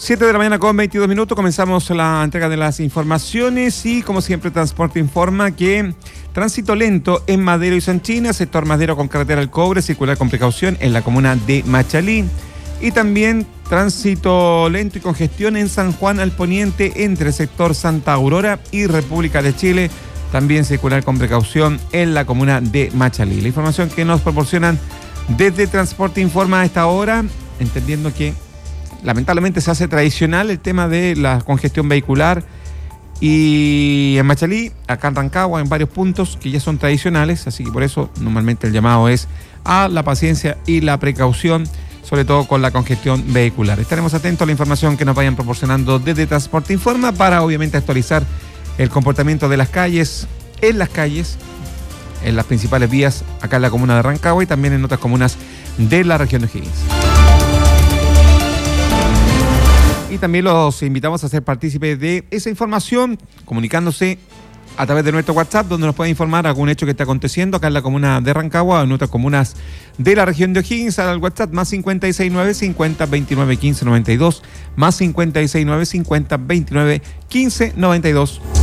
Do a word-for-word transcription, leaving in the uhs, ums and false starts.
siete de la mañana con veintidós minutos, comenzamos la entrega de las informaciones y como siempre Transporte informa que tránsito lento en Madero y Sanchina, sector Madero con carretera al Cobre, circular con precaución en la comuna de Machalí y también tránsito lento y congestión en San Juan al Poniente entre el sector Santa Aurora y República de Chile, también circular con precaución en la comuna de Machalí. La información que nos proporcionan desde Transporte informa a esta hora, entendiendo que lamentablemente se hace tradicional el tema de la congestión vehicular y en Machalí, acá en Rancagua, en varios puntos que ya son tradicionales, así que por eso normalmente el llamado es a la paciencia y la precaución, sobre todo con la congestión vehicular. Estaremos atentos a la información que nos vayan proporcionando desde Transporte Informa para obviamente actualizar el comportamiento de las calles, en las calles, en las principales vías acá en la comuna de Rancagua y también en otras comunas de la región de O'Higgins. Y también los invitamos a ser partícipes de esa información, comunicándose a través de nuestro WhatsApp, donde nos pueden informar algún hecho que está aconteciendo acá en la comuna de Rancagua o en otras comunas de la región de O'Higgins, al WhatsApp más cincuenta y seis nueve, cincuenta, veintinueve, quince, noventa y dos, más cincuenta y seis nueve, cincuenta, veintinueve, quince, noventa y dos.